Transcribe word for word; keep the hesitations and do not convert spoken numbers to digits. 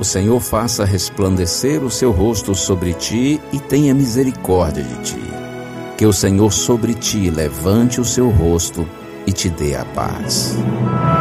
O Senhor faça resplandecer o seu rosto sobre ti e tenha misericórdia de ti. Que o Senhor sobre ti levante o seu rosto e te dê a paz.